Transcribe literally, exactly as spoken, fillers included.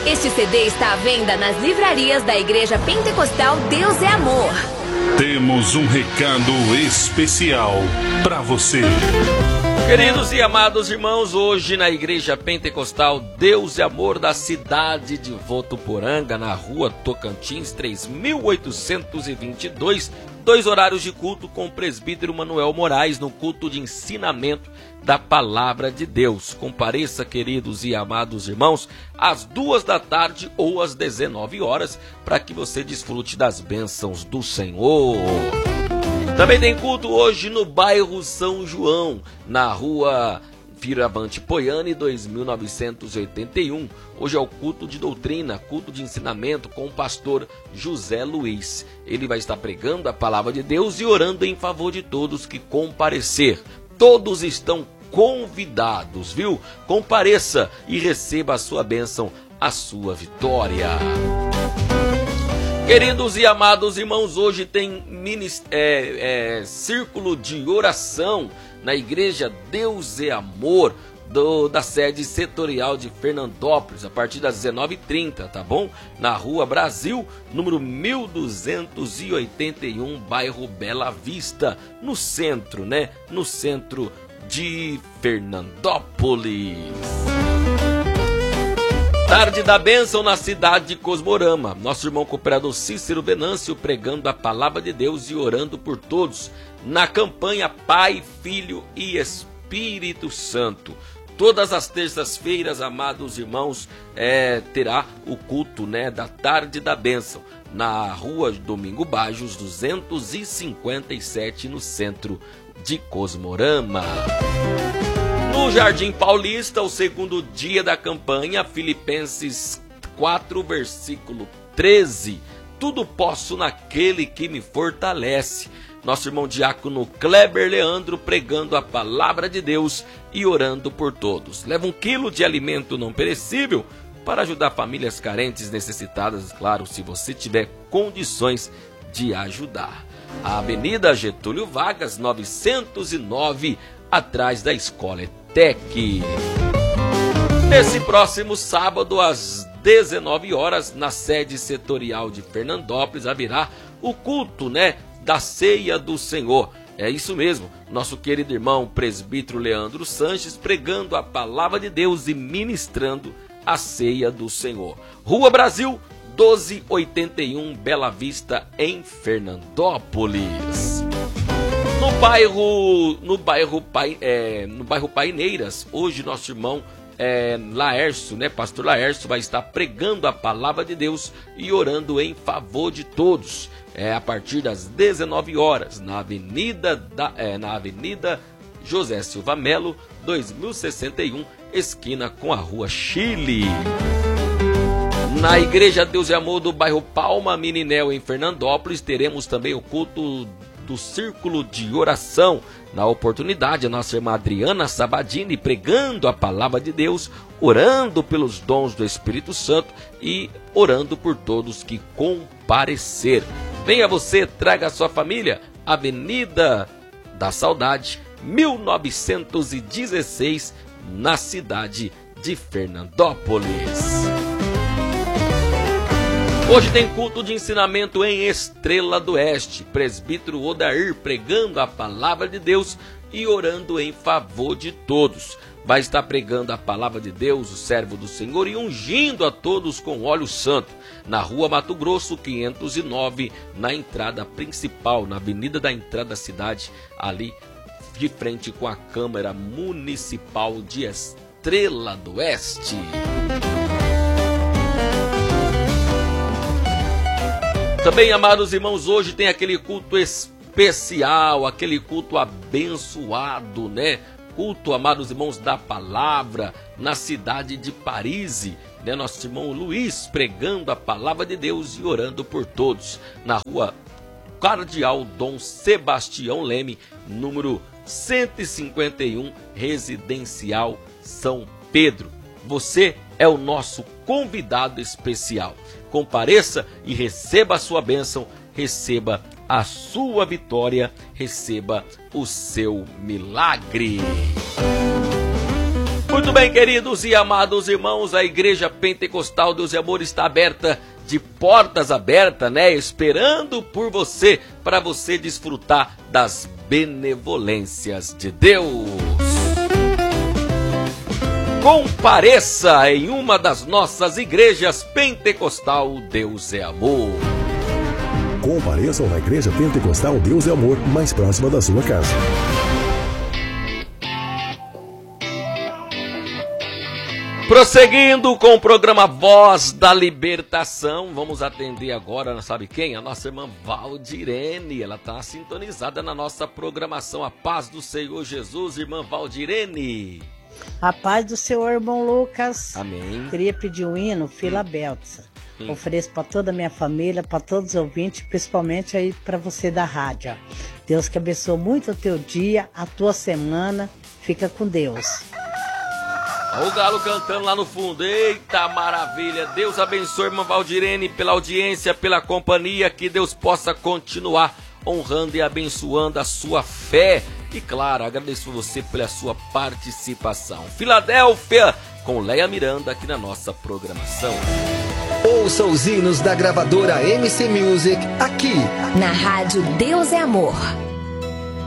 Este C D está à venda nas livrarias da Igreja Pentecostal Deus é Amor. Temos um recado especial para você. Queridos e amados irmãos, hoje na Igreja Pentecostal Deus é Amor da cidade de Votuporanga, na rua Tocantins três mil oitocentos e vinte e dois, dois horários de culto com o presbítero Manuel Moraes no culto de ensinamento da Palavra de Deus. Compareça, queridos e amados irmãos, às duas da tarde ou às dezenove horas, para que você desfrute das bênçãos do Senhor. Também tem culto hoje no bairro São João, na rua Firavante Poiani, dois mil novecentos e oitenta e um. Hoje é o culto de doutrina, culto de ensinamento com o pastor José Luiz. Ele vai estar pregando a palavra de Deus e orando em favor de todos que comparecer. Todos estão convidados, viu? Compareça e receba a sua bênção, a sua vitória. Queridos e amados irmãos, hoje tem minist... é, é, círculo de oração na Igreja Deus é Amor, do, da sede setorial de Fernandópolis, a partir das dezenove e trinta, tá bom? Na Rua Brasil, número mil duzentos e oitenta e um, bairro Bela Vista, no centro, né? No centro de Fernandópolis. Tarde da bênção na cidade de Cosmorama. Nosso irmão cooperador Cícero Venâncio pregando a palavra de Deus e orando por todos na campanha Pai, Filho e Espírito Santo. Todas as terças-feiras, amados irmãos, é, terá o culto, né, da tarde da bênção na rua Domingo Bajos duzentos e cinquenta e sete, no centro de Cosmorama. No Jardim Paulista, o segundo dia da campanha, Filipenses quatro, versículo treze. Tudo posso naquele que me fortalece. Nosso irmão diácono Kleber Leandro pregando a palavra de Deus e orando por todos. Leva um quilo de alimento não perecível para ajudar famílias carentes, necessitadas, claro, se você tiver condições de ajudar. A Avenida Getúlio Vargas, novecentos e nove, atrás da Escola ETEC. Nesse próximo sábado, às dezenove horas, na sede setorial de Fernandópolis, haverá o culto, né, da Ceia do Senhor. É isso mesmo, nosso querido irmão presbítero Leandro Sanches pregando a palavra de Deus e ministrando a Ceia do Senhor. Rua Brasil, doze oitenta e um, Bela Vista, em Fernandópolis. No bairro, no bairro, é, no bairro Paineiras, hoje nosso irmão é, Laércio, né, pastor Laércio, vai estar pregando a palavra de Deus e orando em favor de todos. É a partir das dezenove horas, na Avenida, da, é, na Avenida José Silva Melo, dois mil e sessenta e um, esquina com a Rua Chile. Na Igreja Deus é Amor do bairro Palma Mininel, em Fernandópolis, teremos também o culto do Círculo de Oração. Na oportunidade, a nossa irmã Adriana Sabadini pregando a palavra de Deus, orando pelos dons do Espírito Santo e orando por todos que comparecer. Venha você, traga a sua família. Avenida da Saudade, mil novecentos e dezesseis, na cidade de Fernandópolis. Hoje tem culto de ensinamento em Estrela do Oeste. Presbítero Odair pregando a palavra de Deus e orando em favor de todos. Vai estar pregando a palavra de Deus, o servo do Senhor, e ungindo a todos com óleo santo. Na Rua Mato Grosso, quinhentos e nove, na entrada principal, na avenida da entrada da cidade, ali de frente com a Câmara Municipal de Estrela do Oeste. Também, amados irmãos, hoje tem aquele culto especial, aquele culto abençoado, né? Culto, amados irmãos, da palavra na cidade de Paris, né? Nosso irmão Luiz pregando a palavra de Deus e orando por todos, na Rua Cardeal Dom Sebastião Leme, número cento e cinquenta e um, Residencial São Pedro. Você é o nosso convidado especial. Compareça e receba a sua bênção, receba a sua vitória, receba o seu milagre. Muito bem, queridos e amados irmãos, a Igreja Pentecostal Deus e Amor está aberta, de portas abertas, né? Esperando por você, para você desfrutar das benevolências de Deus. Compareça em uma das nossas igrejas Pentecostal Deus é Amor. Compareçam na Igreja Pentecostal Deus é Amor, mais próxima da sua casa. Prosseguindo com o programa Voz da Libertação, vamos atender agora, sabe quem? A nossa irmã Valdirene, ela está sintonizada na nossa programação. A paz do Senhor Jesus, irmã Valdirene. A paz do Senhor, irmão Lucas. Amém. Queria pedir um hino, Fila Beltsa. Hum. Ofereço para toda a minha família, para todos os ouvintes, principalmente aí para você da rádio. Deus que abençoe muito o teu dia, a tua semana. Fica com Deus. Olha o galo cantando lá no fundo. Eita maravilha. Deus abençoe, irmã Valdirene, pela audiência, pela companhia. Que Deus possa continuar honrando e abençoando a sua fé. E claro, agradeço você pela sua participação. Filadélfia, com Leia Miranda aqui na nossa programação. Ouça os hinos da gravadora M C Music aqui na rádio Deus é Amor.